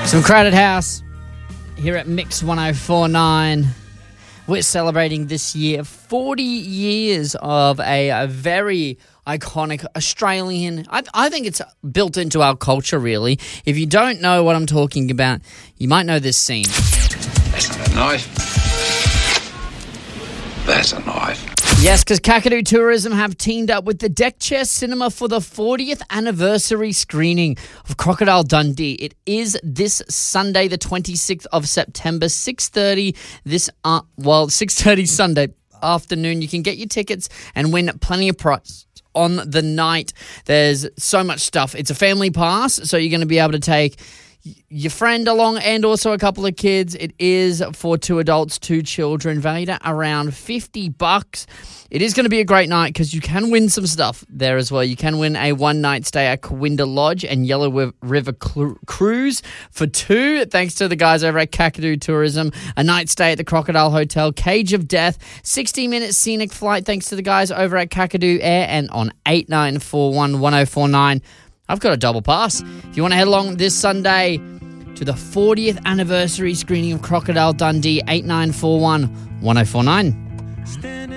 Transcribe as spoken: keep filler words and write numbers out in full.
Some Crowded House here at Mix one oh four point nine. We're celebrating this year forty years of a, a very iconic Australian. I, I think it's built into our culture, really. If you don't know what I'm talking about, you might know this scene. That's not a knife. That's a knife. Yes, because Kakadu Tourism have teamed up with the Deck Chair Cinema for the fortieth anniversary screening of Crocodile Dundee. It is this Sunday, the twenty-sixth of September, six thirty. This uh, well, six thirty Sunday afternoon. You can get your tickets and win plenty of prize on the night. There's so much stuff. It's a family pass, so you're going to be able to take your friend along and also a couple of kids. It is for two adults, two children, valued at around fifty bucks. It is going to be a great night because you can win some stuff there as well. You can win a one-night stay at Kawinda Lodge and Yellow River Cru- Cruise for two, thanks to the guys over at Kakadu Tourism. A night stay at the Crocodile Hotel, Cage of Death, sixty-minute scenic flight, thanks to the guys over at Kakadu Air, and on eight nine four one, one oh four nine. I've got a double pass. If you want to head along this Sunday to the fortieth anniversary screening of Crocodile Dundee, eight nine four one, one oh four nine.